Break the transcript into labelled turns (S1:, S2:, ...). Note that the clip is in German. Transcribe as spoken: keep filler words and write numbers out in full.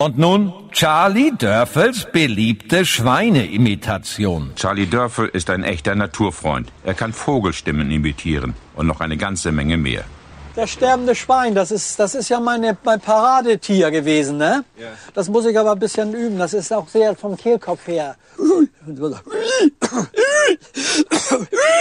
S1: Und nun Charlie Dörfels beliebte Schweineimitation.
S2: Charlie Dörfel ist ein echter Naturfreund. Er kann Vogelstimmen imitieren und noch eine ganze Menge mehr.
S3: Das sterbende Schwein, das ist, das ist ja meine, mein Paradetier gewesen, ne? Ja. Das muss ich aber ein bisschen üben. Das ist auch sehr vom Kehlkopf her.